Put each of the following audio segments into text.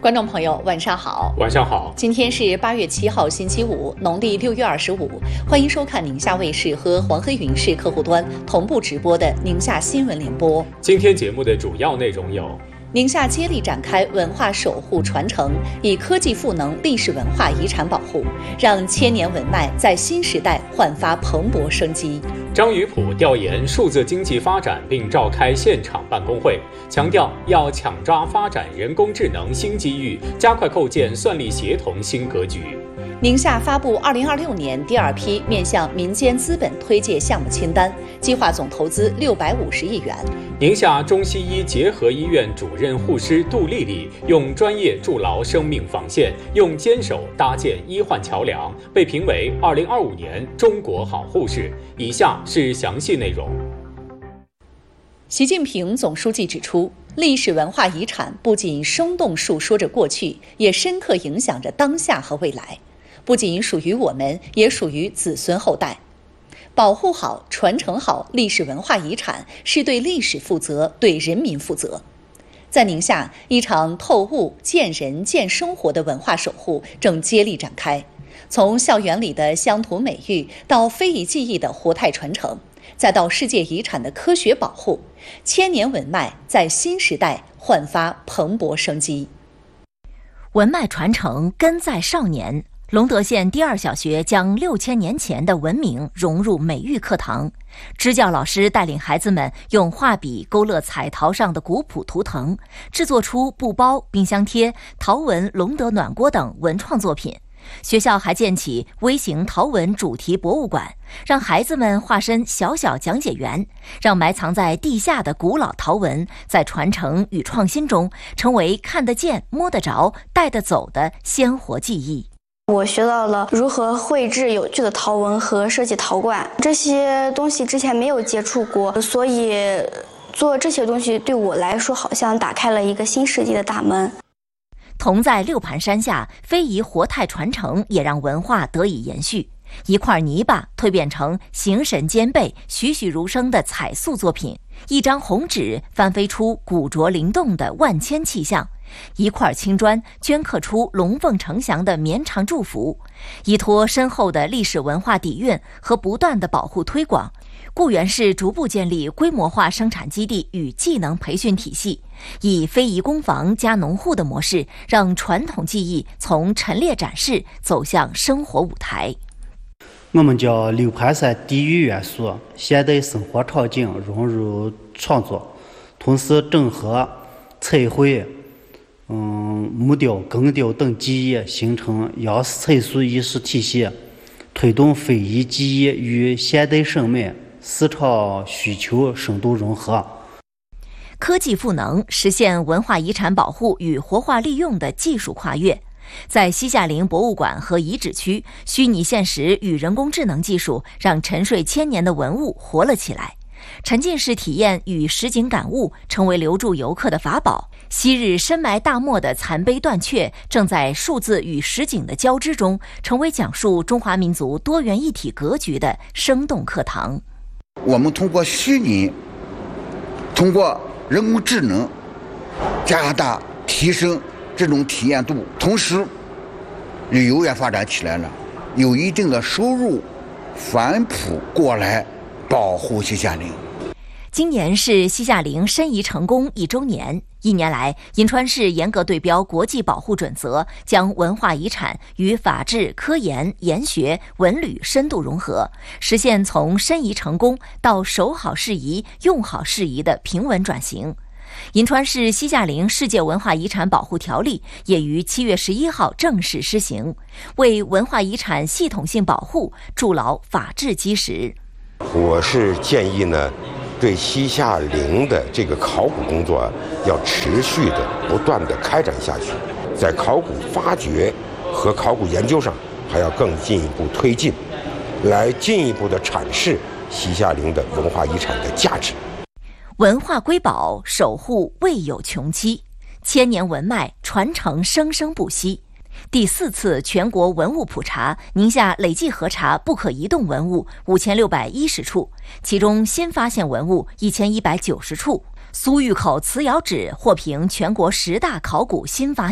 观众朋友，晚上好。 晚上好。 今天是8月7号，星期五，农历6月25。欢迎收看宁夏卫视和黄河云视客户端同步直播的宁夏新闻联播。 今天节目的主要内容有： 宁夏接力展开文化守护传承，以科技赋能历史文化遗产保护，让千年文脉在新时代焕发蓬勃生机。 张宇普调研数字经济发展并召开现场办公会，强调要抢抓发展人工智能新机遇，加快构建算力协同新格局。 宁夏发布2026年第二批面向民间资本推介项目清单，计划总投资650亿元。 宁夏中西医结合医院主任护师杜丽丽用专业筑牢生命防线，用坚守搭建医患桥梁，被评为2025年中国好护士。以下是详细内容。 习近平总书记指出，历史文化遗产不仅生动述说着过去，也深刻影响着当下和未来，不仅属于我们，也属于子孙后代。保护好、传承好历史文化遗产，是对历史负责，对人民负责。在宁夏，一场透悟、见人、见生活的文化守护正接力展开。从校园里的乡土美育，到非遗技艺的活态传承，再到世界遗产的科学保护，千年文脉在新时代焕发蓬勃生机。 文脉传承，根在少年。隆德县第二小学将6000年前的文明融入美育课堂，支教老师带领孩子们用画笔勾勒彩陶上的古朴图腾，制作出布包、冰箱贴、陶纹隆德暖锅等文创作品。学校还建起微型陶文主题博物馆，让孩子们化身小小讲解员，让埋藏在地下的古老陶文在传承与创新中成为看得见、摸得着、带得走的鲜活记忆。 我学到了如何绘制有趣的陶文和设计陶罐，这些东西之前没有接触过，所以做这些东西对我来说好像打开了一个新世界的大门。 同在六盘山下，非遗活态传承也让文化得以延续。一块泥巴蜕变成形神兼备、栩栩如生的彩塑作品，一张红纸翻飞出古拙灵动的万千气象，一块青砖镌刻出龙凤呈祥的绵长祝福，依托深厚的历史文化底蕴和不断的保护推广，固原市逐步建立规模化生产基地与技能培训体系，以非遗工坊加农户的模式，让传统技艺从陈列展示走向生活舞台。 我们将六盘山地域元素、现代生活场景融入创作，同时整合彩绘、木雕、更雕等技艺，形成央视彩塑艺术体系，推动非遗技艺与现代审美、市场需求深度融合。 科技赋能，实现文化遗产保护与活化利用的技术跨越。在西夏陵博物馆和遗址区，虚拟现实与人工智能技术让沉睡千年的文物活了起来，沉浸式体验与实景感悟成为留住游客的法宝。昔日深埋大漠的残碑断阙，正在数字与实景的交织中，成为讲述中华民族多元一体格局的生动课堂。 我们通过虚拟，通过人工智能，加大提升这种体验度，同时旅游也发展起来了，有一定的收入反哺过来保护西夏陵。 今年是西夏陵申遗成功1周年，一年来，银川市严格对标国际保护准则，将文化遗产与法治、科研、研学、文旅深度融合，实现从申遗成功到守好事宜、用好事宜的平稳转型。银川市西夏陵世界文化遗产保护条例也于7月11号正式施行，为文化遗产系统性保护筑牢法治基石。 我是建议呢，对西夏陵的这个考古工作要持续的、不断的开展下去，在考古发掘和考古研究上还要更进一步推进，来进一步的阐释西夏陵的文化遗产的价值。 文化瑰宝守护未有穷期，千年文脉传承生生不息。第4次全国文物普查，宁夏累计核查不可移动文物5610处，其中新发现文物1190处。苏峪口瓷窑址获评全国10大考古新发现，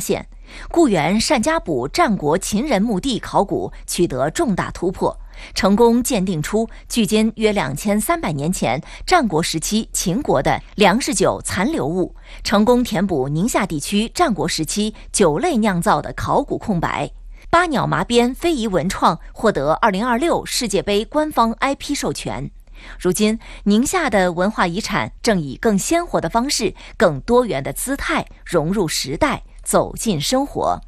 固原单家堡战国秦人墓地考古取得重大突破，成功鉴定出距今约2300年前战国时期秦国的粮食酒残留物，成功填补宁夏地区战国时期酒类酿造的考古空白。八鸟麻边非遗文创获得2026世界杯官方 IP 授权。如今，宁夏的文化遗产正以更鲜活的方式、更多元的姿态融入时代，走进生活。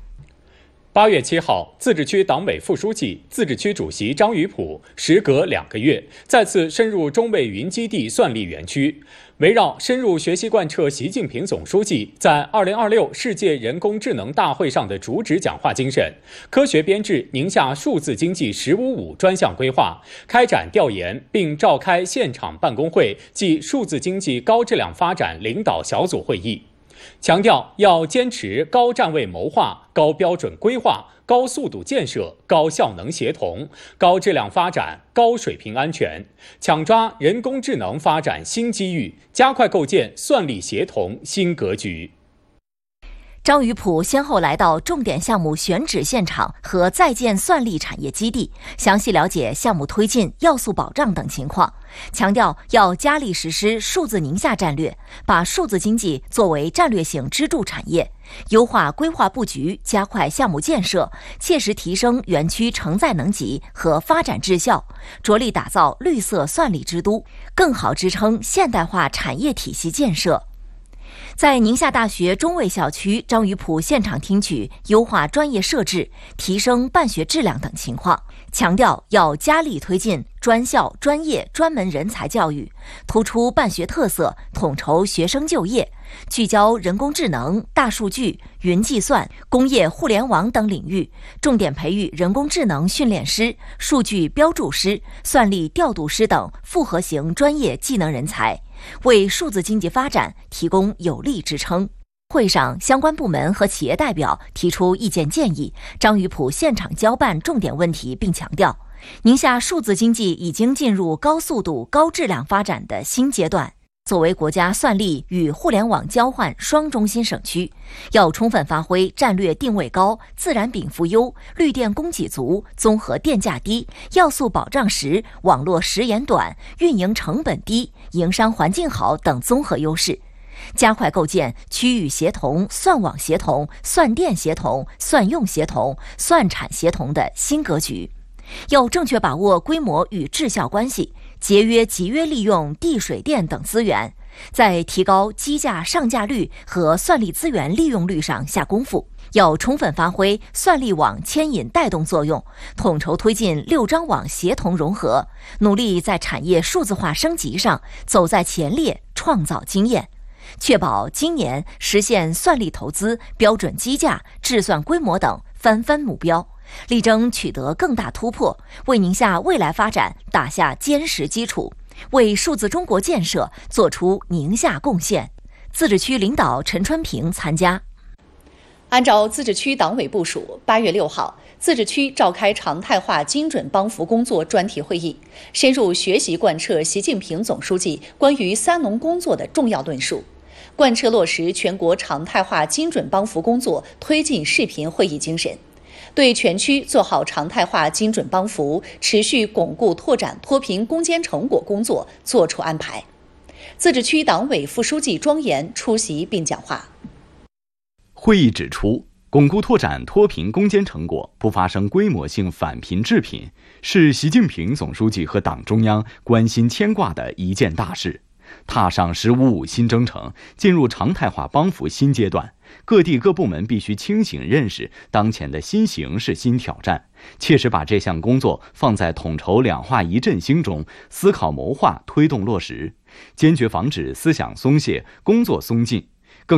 8月7号，自治区党委副书记、自治区主席张宇普时隔2个月再次深入中卫云基地算力园区，围绕深入学习贯彻习近平总书记在2026世界人工智能大会上的主旨讲话精神，科学编制宁夏数字经济“15+5”专项规划，开展调研并召开现场办公会暨数字经济高质量发展领导小组会议。强调要坚持高站位谋划、高标准规划、高速度建设、高效能协同、高质量发展、高水平安全，抢抓人工智能发展新机遇，加快构建算力协同新格局。 张宇普先后来到重点项目选址现场和在建算力产业基地，详细了解项目推进、要素保障等情况，强调要加力实施数字宁夏战略，把数字经济作为战略性支柱产业，优化规划布局，加快项目建设，切实提升园区承载能级和发展质效，着力打造绿色算力之都，更好支撑现代化产业体系建设。在宁夏大学中卫校区，张宇普现场听取优化专业设置、提升办学质量等情况，强调要加力推进专校、专业、专门人才教育，突出办学特色，统筹学生就业，聚焦人工智能、大数据、云计算、工业互联网等领域，重点培育人工智能训练师、数据标注师、算力调度师等复合型专业技能人才，为数字经济发展提供有力支撑。会上，相关部门和企业代表提出意见建议，张宇普现场交办重点问题，并强调，宁夏数字经济已经进入高速度、高质量发展的新阶段。作为国家算力与互联网交换双中心省区，要充分发挥战略定位高、自然禀赋优、绿电供给足、综合电价低、要素保障实、网络时延短、运营成本低、营商环境好等综合优势，加快构建区域协同、算网协同、算电协同、算用协同、算产协同的新格局。要正确把握规模与质效关系，节约集约利用地水电等资源，在提高机架上架率和算力资源利用率上下功夫。要充分发挥算力网牵引带动作用，统筹推进6张网协同融合，努力在产业数字化升级上走在前列，创造经验，确保今年实现算力投资、标准机架、制算规模等翻番目标，力争取得更大突破，为宁夏未来发展打下坚实基础，为数字中国建设做出宁夏贡献。自治区领导陈春平参加。 按照自治区党委部署，8月6号，自治区召开常态化精准帮扶工作专题会议，深入学习贯彻习近平总书记关于三农工作的重要论述，贯彻落实全国常态化精准帮扶工作推进视频会议精神，对全区做好常态化精准帮扶、持续巩固拓展脱贫攻坚成果工作作出安排。自治区党委副书记庄严出席并讲话。 会议指出，巩固拓展脱贫攻坚成果，不发生规模性返贫致贫，是习近平总书记和党中央关心牵挂的一件大事。踏上“15+5”新征程，进入常态化帮扶新阶段，各地各部门必须清醒认识当前的新形势、新挑战，切实把这项工作放在统筹两化一振兴中，思考谋划推动落实，坚决防止思想松懈、工作松劲，